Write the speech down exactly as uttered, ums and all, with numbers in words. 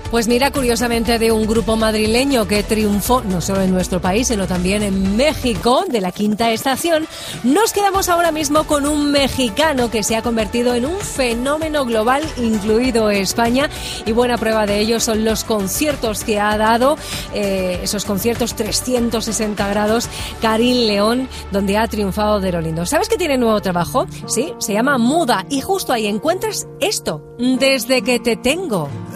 Pues mira, curiosamente, de un grupo madrileño que triunfó no solo en nuestro país, sino también en México, de la Quinta Estación, nos quedamos ahora mismo con un mexicano que se ha convertido en un fenómeno global, incluido España, y buena prueba de ello son los conciertos que ha dado, eh, esos conciertos trescientos sesenta grados, Karin León, donde ha triunfado de lo lindo. ¿Sabes que tiene nuevo trabajo? Sí, se llama Muda, y justo ahí encuentras esto, Desde que te tengo.